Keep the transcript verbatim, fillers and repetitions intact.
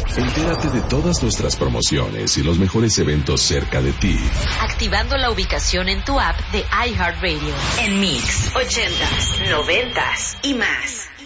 Entérate de todas nuestras promociones y los mejores eventos cerca de ti, activando la ubicación en tu app de iHeartRadio. En Mix, ochentas, noventas y más.